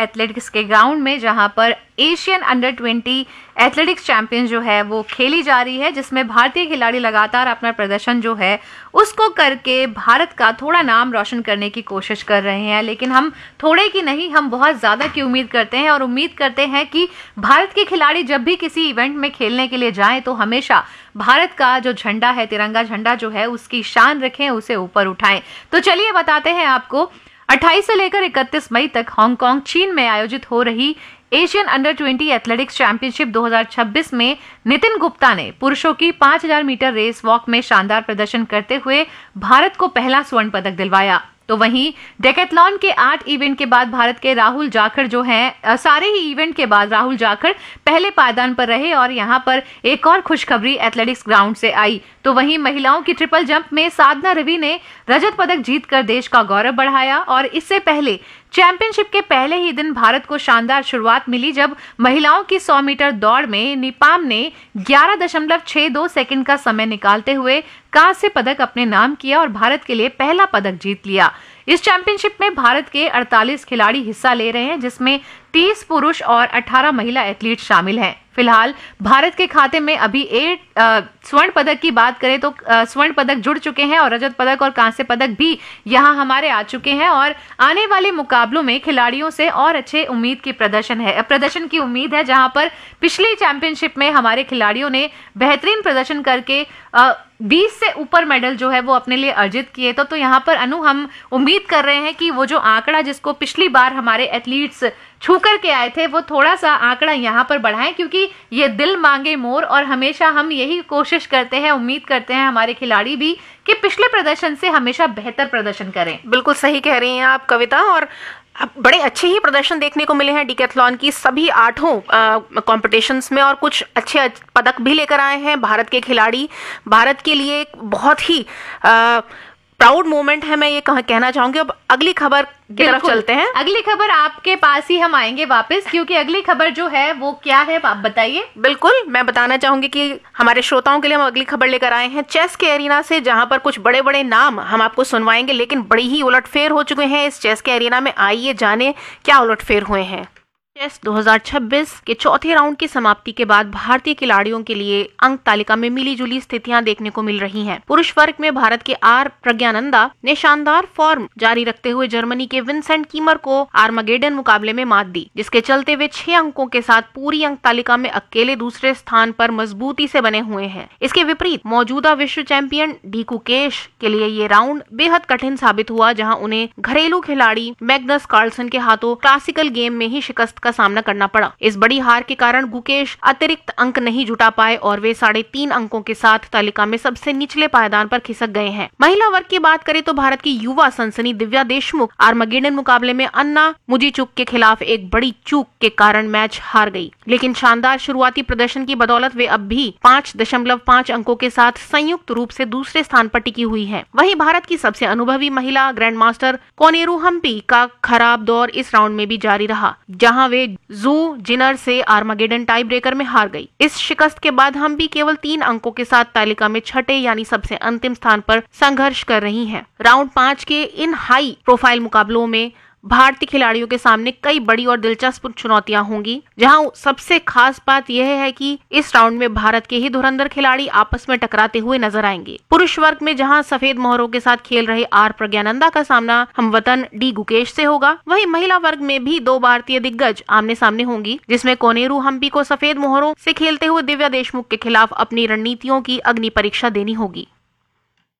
Athletics के ground में, जहां पर एशियन अंडर 20 एथलेटिक्स चैंपियन जो है वो खेली जा रही है, जिसमें भारतीय खिलाड़ी लगातार अपना प्रदर्शन जो है उसको करके भारत का थोड़ा नाम रोशन करने की कोशिश कर रहे हैं। लेकिन हम थोड़े की नहीं, हम बहुत ज्यादा की उम्मीद करते हैं और उम्मीद करते हैं कि भारत के खिलाड़ी जब भी किसी इवेंट में खेलने के लिए जाएं तो हमेशा भारत का जो झंडा है, तिरंगा झंडा जो है, उसकी शान रखें, उसे ऊपर उठाएं। तो चलिए बताते हैं आपको 28 से लेकर 31 मई तक हांगकांग, चीन में आयोजित हो रही एशियन अंडर 20 एथलेटिक्स चैंपियनशिप 2026 में नितिन गुप्ता ने पुरुषों की 5000 मीटर रेस वॉक में शानदार प्रदर्शन करते हुए भारत को पहला स्वर्ण पदक दिलवाया। तो वहीं डेकेथलॉन के 8 इवेंट के बाद भारत के राहुल जाखड़ जो हैं, सारे ही इवेंट के बाद राहुल जाखड़ पहले पायदान पर रहे और यहां पर एक और खुशखबरी एथलेटिक्स ग्राउंड से आई। तो वहीं महिलाओं की ट्रिपल जंप में साधना रवि ने रजत पदक जीतकर देश का गौरव बढ़ाया और इससे पहले चैंपियनशिप के पहले ही दिन भारत को शानदार शुरुआत मिली जब महिलाओं की 100 मीटर दौड़ में निपाम ने 11.62 सेकंड का समय निकालते हुए कांस्य पदक अपने नाम किया और भारत के लिए पहला पदक जीत लिया। इस चैंपियनशिप में भारत के 48 खिलाड़ी हिस्सा ले रहे हैं, जिसमें 30 पुरुष और 18 महिला एथलीट शामिल हैं। फिलहाल भारत के खाते में अभी 8 स्वर्ण पदक की बात करें तो स्वर्ण पदक जुड़ चुके हैं और रजत पदक और कांस्य पदक भी यहां हमारे आ चुके हैं और आने वाले मुकाबलों में खिलाड़ियों से और अच्छे प्रदर्शन की उम्मीद है। जहां पर पिछली चैंपियनशिप में हमारे खिलाड़ियों ने बेहतरीन प्रदर्शन करके 20 से ऊपर मेडल जो है वो अपने लिए अर्जित किए। तो यहाँ पर अनु, हम उम्मीद कर रहे हैं कि वो जो आंकड़ा जिसको पिछली बार हमारे एथलीट्स छू करके आए थे, वो थोड़ा सा आंकड़ा यहाँ पर बढ़ाएं, क्योंकि ये दिल मांगे मोर और हमेशा हम यही कोशिश करते हैं, उम्मीद करते हैं हमारे खिलाड़ी भी कि पिछले प्रदर्शन से हमेशा बेहतर प्रदर्शन करें। बिल्कुल सही कह रही हैं आप कविता, और बड़े अच्छे ही प्रदर्शन देखने को मिले हैं डिकैथलॉन की सभी 8 कॉम्पिटिशंस में और कुछ अच्छे पदक भी लेकर आए हैं भारत के खिलाड़ी। भारत के लिए एक बहुत ही प्राउड मोमेंट है, मैं ये कहना चाहूंगी। अब अगली खबर की तरफ चलते हैं। अगली खबर आपके पास ही हम आएंगे वापस, क्योंकि अगली खबर जो है वो क्या है आप बताइए। बिल्कुल, मैं बताना चाहूंगी कि हमारे श्रोताओं के लिए हम अगली खबर लेकर आए हैं चेस के एरिना से, जहां पर कुछ बड़े बड़े नाम हम आपको सुनवाएंगे, लेकिन बड़ी ही उलटफेर हो चुके हैं इस चेस के एरिना में। आइए जाने क्या उलटफेर हुए हैं। चेस 2026 के चौथे राउंड की समाप्ति के बाद भारतीय खिलाड़ियों के लिए अंक तालिका में मिली जुली स्थितियां देखने को मिल रही हैं। पुरुष वर्ग में भारत के आर प्रज्ञानंदा ने शानदार फॉर्म जारी रखते हुए जर्मनी के विंसेंट कीमर को आर्मागेडन मुकाबले में मात दी, जिसके चलते वे 6 अंकों के साथ पूरी अंक तालिका में अकेले दूसरे स्थान पर मजबूती से बने हुए हैं। इसके विपरीत मौजूदा विश्व चैंपियन डी गुकेश के लिए ये राउंड बेहद कठिन साबित हुआ, जहाँ उन्हें घरेलू खिलाड़ी मैग्नस कार्लसन के हाथों क्लासिकल गेम में ही शिकस्त का सामना करना पड़ा। इस बड़ी हार के कारण गुकेश अतिरिक्त अंक नहीं जुटा पाए और वे 3.5 अंकों के साथ तालिका में सबसे निचले पायदान पर खिसक गए हैं। महिला वर्ग की बात करें तो भारत की युवा सनसनी दिव्या देशमुख आर्मागेडन मुकाबले में अन्ना मुजीचुक के खिलाफ एक बड़ी चूक के कारण मैच हार गई, लेकिन शानदार शुरुआती प्रदर्शन की बदौलत वे अब भी 5.5 अंकों के साथ संयुक्त रूप से दूसरे स्थान पर टिकी हुई है। वहीं भारत की सबसे अनुभवी महिला ग्रैंड मास्टर कोनेरू हम्पी का खराब दौर इस राउंड में भी जारी रहा, जहां वे जू जिनर से आर्मागेडन टाई ब्रेकर में हार गई। इस शिकस्त के बाद हम भी केवल 3 अंकों के साथ तालिका में छठे यानी सबसे अंतिम स्थान पर संघर्ष कर रही हैं। राउंड 5 के इन हाई प्रोफाइल मुकाबलों में भारतीय खिलाड़ियों के सामने कई बड़ी और दिलचस्प चुनौतियां होंगी, जहां सबसे खास बात यह है कि इस राउंड में भारत के ही धुरंधर खिलाड़ी आपस में टकराते हुए नजर आएंगे। पुरुष वर्ग में जहां सफेद मोहरों के साथ खेल रहे आर प्रज्ञानंदा का सामना हमवतन डी गुकेश से होगा, वहीं महिला वर्ग में भी 2 भारतीय दिग्गज आमने सामने होंगी, जिसमें कोनेरू हम्पी को सफेद मोहरों से खेलते हुए दिव्या देशमुख के खिलाफ अपनी रणनीतियों की अग्नि परीक्षा देनी होगी।